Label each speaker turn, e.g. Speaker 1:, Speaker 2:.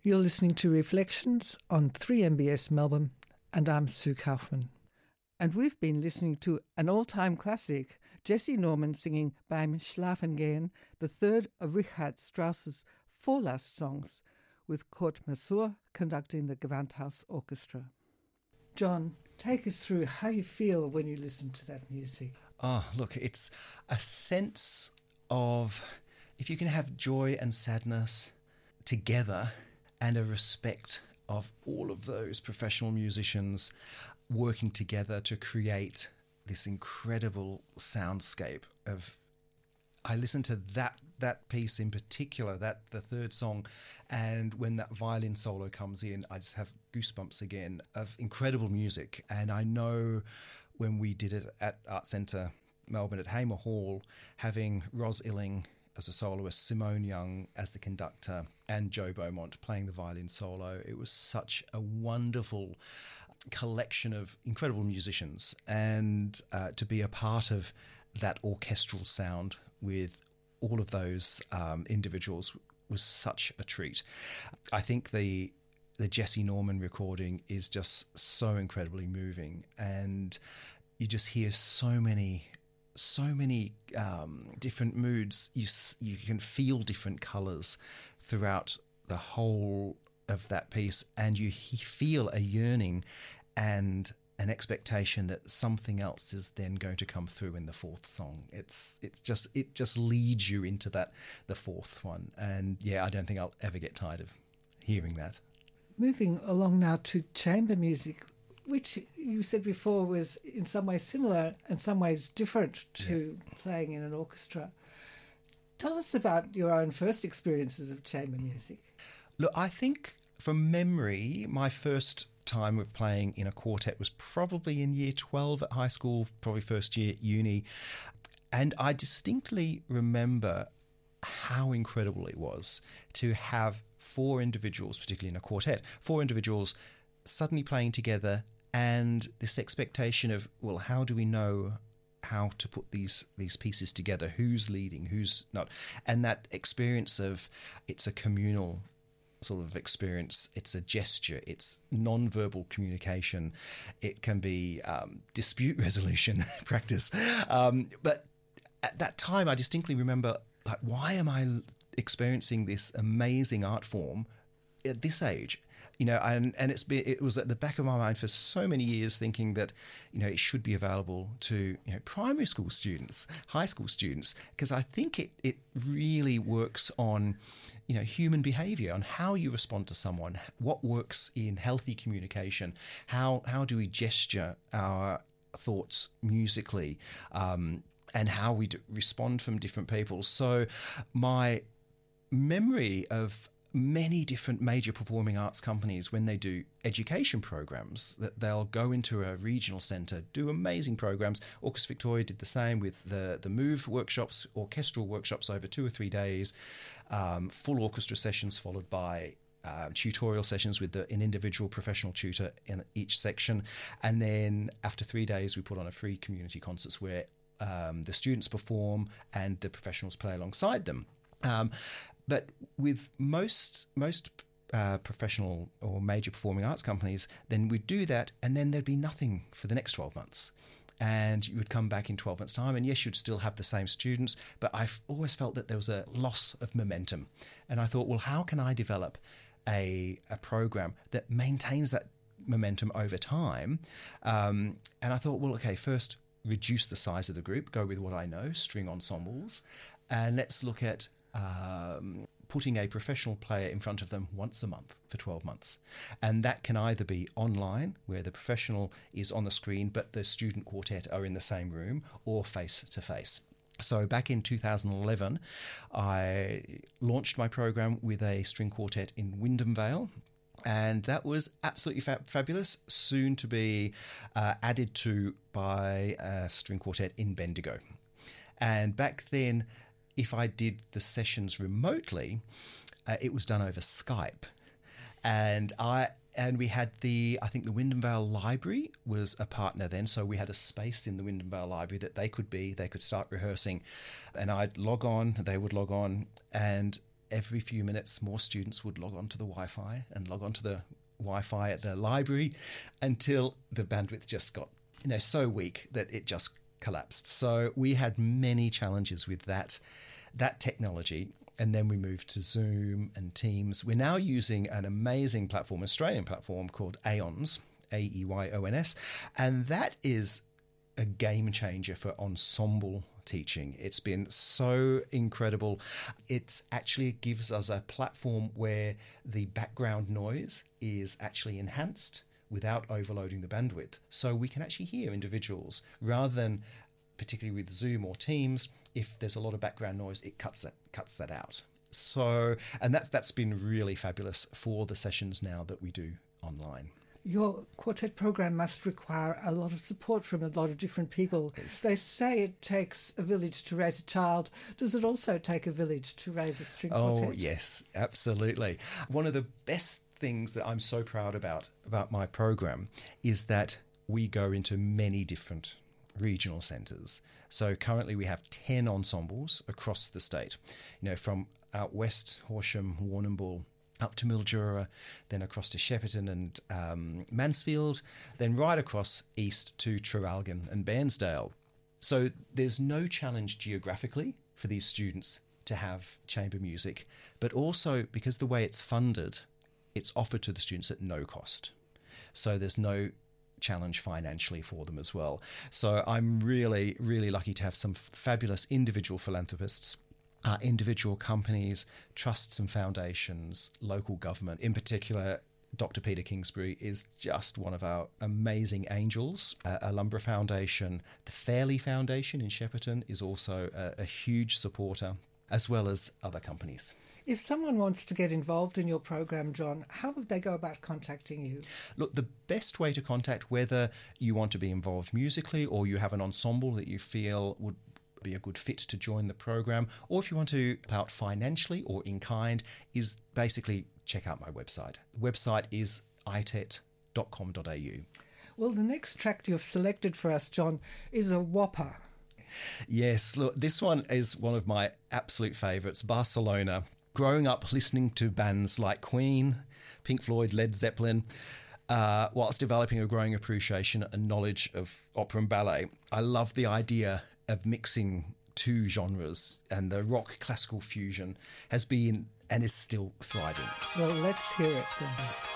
Speaker 1: You're listening to Reflections on 3MBS Melbourne, and I'm Sue Kaufman. And we've been listening to an all-time classic, Jessye Norman singing Beim Schlafengehen, the third of Richard Strauss's four last songs, with Kurt Masur conducting the Gewandhaus Orchestra. John, take us through how you feel when you listen to that music.
Speaker 2: Oh, look, it's a sense of, if you can have joy and sadness together, and a respect of all of those professional musicians working together to create this incredible soundscape of. I listened to that piece in particular, the third song, and when that violin solo comes in, I just have goosebumps again of incredible music. And I know when we did it at Art Centre Melbourne at Hamer Hall, having Ros Illing as a soloist, Simone Young as the conductor, and Joe Beaumont playing the violin solo. It was such a wonderful collection of incredible musicians, and to be a part of that orchestral sound with all of those individuals was such a treat. I think the Jessye Norman recording is just so incredibly moving, and you just hear so many different moods. You can feel different colours throughout the whole of that piece, and you feel a yearning and an expectation that something else is then going to come through in the fourth song. It just leads you into the fourth one, and yeah, I don't think I'll ever get tired of hearing that. Moving
Speaker 1: along now to chamber music, which you said before was in some ways similar and some ways different to playing in an orchestra. Tell us about your own first experiences of chamber music.
Speaker 2: Look, I think from memory, my first time of playing in a quartet was probably in year 12 at high school, probably first year at uni. And I distinctly remember how incredible it was to have four individuals, particularly in a quartet, four individuals suddenly playing together, and this expectation of, well, how do we know how to put these pieces together? Who's leading? Who's not? And that experience of, it's a communal sort of experience. It's a gesture. It's non-verbal communication. It can be dispute resolution practice. But at that time, I distinctly remember, like, why am I experiencing this amazing art form at this age? And it was at the back of my mind for so many years, thinking that, it should be available to, primary school students, high school students, because I think it really works on, human behavior, on how you respond to someone, what works in healthy communication, how do we gesture our thoughts musically, and how we respond from different people. So my memory of many different major performing arts companies, when they do education programs, that they'll go into a regional centre, do amazing programs. Orchestra Victoria did the same with the MOVE workshops, orchestral workshops over 2 or 3 days, full orchestra sessions followed by tutorial sessions with an individual professional tutor in each section. And then after 3 days, we put on a free community concerts where the students perform and the professionals play alongside them. But with most professional or major performing arts companies, then we'd do that, and then there'd be nothing for the next 12 months. And you would come back in 12 months' time, and yes, you'd still have the same students, but I've always felt that there was a loss of momentum. And I thought, well, how can I develop a program that maintains that momentum over time? And I thought, well, okay, first, reduce the size of the group, go with what I know, string ensembles, and let's look at putting a professional player in front of them once a month for 12 months. And that can either be online, where the professional is on the screen but the student quartet are in the same room, or face-to-face. So back in 2011, I launched my program with a string quartet in Wyndham Vale, and that was absolutely fabulous, soon to be added to by a string quartet in Bendigo. And back then, if I did the sessions remotely, it was done over Skype. And we had I think the Wyndham Vale Library was a partner then, so we had a space in the Wyndham Vale Library that they could start rehearsing, and I'd log on, they would log on, and every few minutes, more students would log on to the Wi-Fi and log on to the Wi-Fi at the library until the bandwidth just got, so weak that it just collapsed. So we had many challenges with that technology. And then we moved to Zoom and Teams. We're now using an amazing platform, Australian platform called Aeons, Aeyons. And that is a game changer for ensemble teaching. It's been so incredible. It actually gives us a platform where the background noise is actually enhanced without overloading the bandwidth. So we can actually hear individuals rather than, particularly with Zoom or Teams, if there's a lot of background noise, it cuts that out. So, and that's been really fabulous for the sessions now that we do online.
Speaker 1: Your quartet program must require a lot of support from a lot of different people.
Speaker 2: Yes.
Speaker 1: They say it takes a village to raise a child. Does it also take a village to raise a string quartet?
Speaker 2: Oh, yes, absolutely. One of the best things that I'm so proud about my program is that we go into many different regional centres. So currently we have 10 ensembles across the state, from out west, Horsham, Warrnambool, up to Mildura, then across to Shepparton and Mansfield, then right across east to Traralgon and Bairnsdale. So there's no challenge geographically for these students to have chamber music, but also because the way it's funded, it's offered to the students at no cost. So there's no challenge financially for them as well. So I'm really, really lucky to have some fabulous individual philanthropists, individual companies, trusts and foundations, local government. In particular, Dr. Peter Kingsbury is just one of our amazing angels. Alumbra Foundation, the Fairley Foundation in Shepparton is also a huge supporter, as well as other companies.
Speaker 1: If someone wants to get involved in your program, John, how would they go about contacting you?
Speaker 2: Look, the best way to contact, whether you want to be involved musically or you have an ensemble that you feel would be a good fit to join the program, or if you want to help out financially or in kind, is basically check out my website. The website is itet.com.au.
Speaker 1: Well, the next track you've selected for us, John, is a whopper.
Speaker 2: Yes, look, this one is one of my absolute favourites, Barcelona. Growing up listening to bands like Queen, Pink Floyd, Led Zeppelin, whilst developing a growing appreciation and knowledge of opera and ballet, I love the idea of mixing two genres, and the rock classical fusion has been and is still thriving.
Speaker 1: Well, let's hear it then.